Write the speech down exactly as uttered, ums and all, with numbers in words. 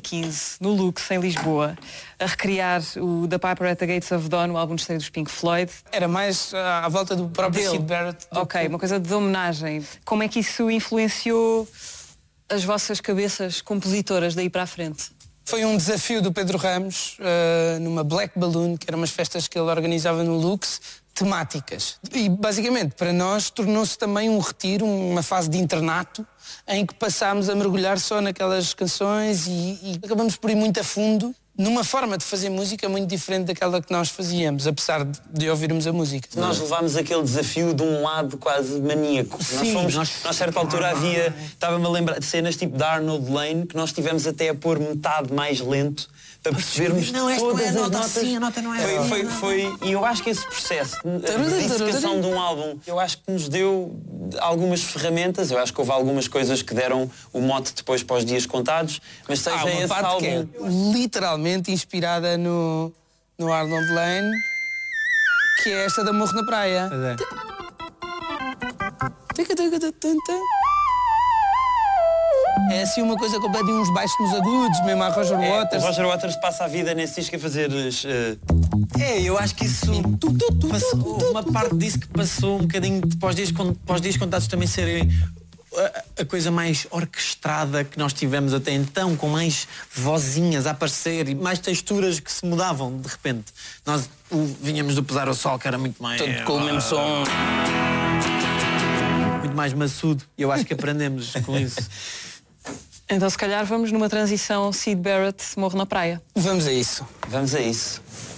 quinze, no Lux, em Lisboa, a recriar o The Piper at the Gates of Dawn, o álbum de estreia dos Pink Floyd. Era mais uh, à volta do próprio Dele. Syd Barrett. Ok, que... uma coisa de homenagem. Como é que isso influenciou as vossas cabeças compositoras daí para a frente? Foi um desafio do Pedro Ramos, uh, numa Black Balloon, que eram umas festas que ele organizava no Lux, temáticas. E, basicamente, para nós, tornou-se também um retiro, uma fase de internato, em que passámos a mergulhar só naquelas canções e, e acabamos por ir muito a fundo numa forma de fazer música muito diferente daquela que nós fazíamos, apesar de, de ouvirmos a música. Nós levámos aquele desafio de um lado quase maníaco. Sim, nós fomos, nós... nós, a certa altura havia, estava-me a lembrar de cenas tipo da Arnold Lane, que nós tivemos até a pôr metade mais lento para percebermos não, esta todas não é a as nota notas. assim, a nota não é foi, assim. foi, foi, e eu acho que esse processo de diversificação de um álbum, eu acho que nos deu algumas ferramentas. Eu acho que houve algumas coisas que deram o mote depois para os dias contados, mas seja Há uma esse parte álbum que é literalmente inspirada no, no Arnold Lane, que é esta da Morro na Praia. É assim uma coisa completa, uns baixos nos agudos, mesmo a Roger é, Waters. o Roger Waters passa a vida nesse disco a fazer uh... É, eu acho que isso passou, uma parte disso que passou um bocadinho para os dias, para os dias contados também serem a, a coisa mais orquestrada que nós tivemos até então, com mais vozinhas a aparecer e mais texturas que se mudavam de repente. Nós o, vinhamos do Pesar ao Sol, que era muito mais... Todo com o mesmo som. Muito mais maçudo, e eu acho que aprendemos com isso. Então, se calhar, vamos numa transição Syd Barrett, Morro na Praia. Vamos a isso. Vamos a isso.